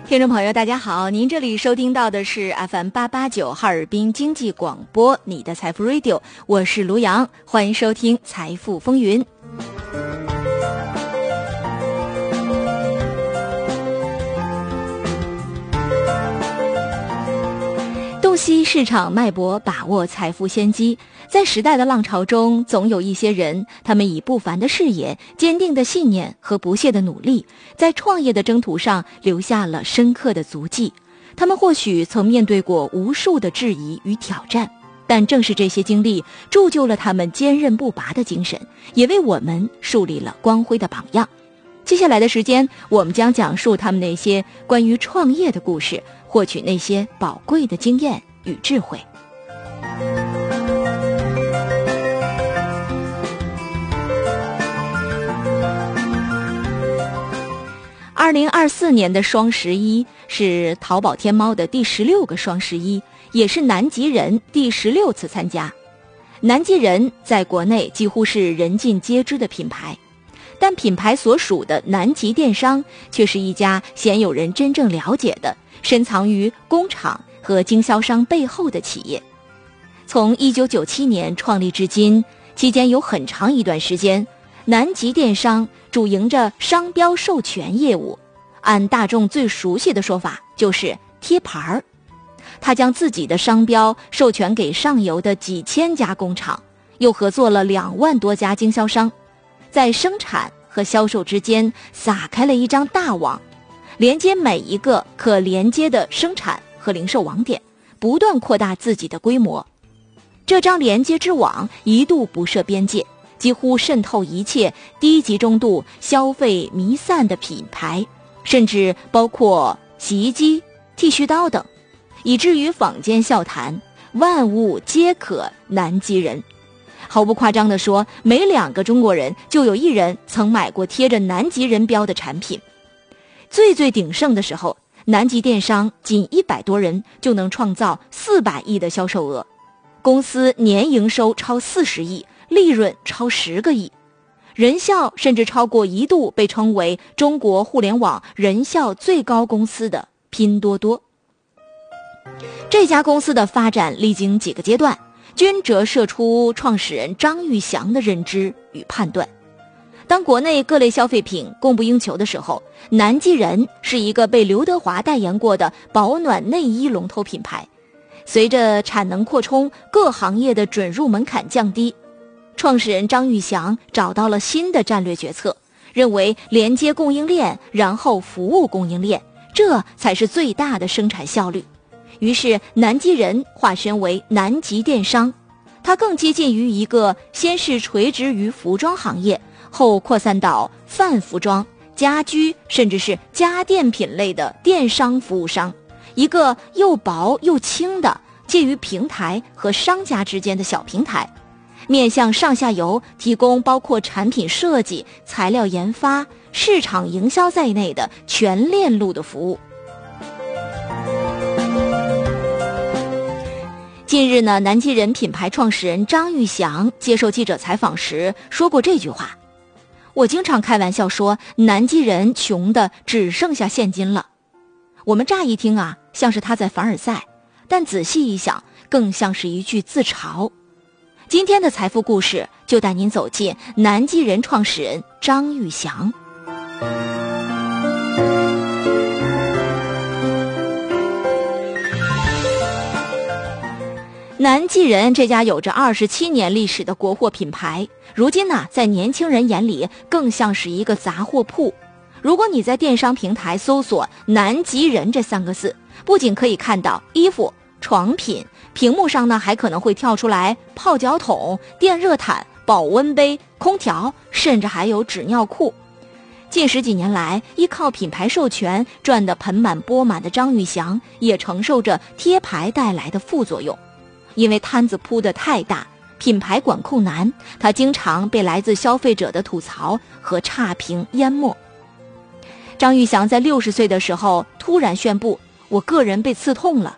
听众朋友大家好，您这里收听到的是 FM889 哈尔滨经济广播，你的财富 Radio， 我是卢阳，欢迎收听财富风云。洞悉市场脉搏，把握财富先机。在时代的浪潮中，总有一些人，他们以不凡的视野、坚定的信念和不懈的努力，在创业的征途上留下了深刻的足迹。他们或许曾面对过无数的质疑与挑战，但正是这些经历铸就了他们坚韧不拔的精神，也为我们树立了光辉的榜样。接下来的时间，我们将讲述他们那些关于创业的故事，获取那些宝贵的经验与智慧。2024年的双11是淘宝天猫的第16个双11，也是南极人第16次参加。南极人在国内几乎是人尽皆知的品牌，但品牌所属的南极电商却是一家鲜有人真正了解的深藏于工厂和经销商背后的企业。从1997年创立至今，期间有很长一段时间，南极电商主营着商标授权业务，按大众最熟悉的说法就是贴牌儿。他将自己的商标授权给上游的几千家工厂，又合作了2万多家经销商，在生产和销售之间撒开了一张大网，连接每一个可连接的生产和零售网点，不断扩大自己的规模。这张连接之网一度不设边界，几乎渗透一切低集中度消费弥散的品牌，甚至包括洗衣机、剃须刀等，以至于坊间笑谈万物皆可南极人。毫不夸张地说，每2个中国人就有1人曾买过贴着南极人标的产品。最鼎盛的时候，南极电商仅100多人就能创造400亿的销售额，公司年营收超40亿，利润超10个亿，人效甚至超过一度被称为中国互联网人效最高公司的拼多多。这家公司的发展历经几个阶段，均折射出创始人张玉祥的认知与判断。当国内各类消费品供不应求的时候，南极人是一个被刘德华代言过的保暖内衣龙头品牌。随着产能扩充，各行业的准入门槛降低，创始人张玉祥找到了新的战略决策，认为连接供应链，然后服务供应链，这才是最大的生产效率。于是南极人化身为南极电商，它更接近于一个先是垂直于服装行业，后扩散到泛服装、家居甚至是家电品类的电商服务商，一个又薄又轻的介于平台和商家之间的小平台，面向上下游提供包括产品设计、材料研发、市场营销在内的全链路的服务。近日呢，南极人品牌创始人张玉祥接受记者采访时说过这句话：我经常开玩笑说，南极人穷的只剩下现金了。我们乍一听啊，像是他在凡尔赛，但仔细一想，更像是一句自嘲。今天的财富故事就带您走进南极人创始人张玉祥。南极人这家有着27年历史的国货品牌，如今呢，在年轻人眼里更像是一个杂货铺。如果你在电商平台搜索南极人这3个字，不仅可以看到衣服、床品，屏幕上呢还可能会跳出来泡脚桶、电热毯、保温杯、空调，甚至还有纸尿裤。近10几年来，依靠品牌授权赚得盆满钵满的张玉祥，也承受着贴牌带来的副作用。因为摊子铺得太大，品牌管控难，他经常被来自消费者的吐槽和差评淹没。张玉祥在60岁的时候突然宣布，我个人被刺痛了，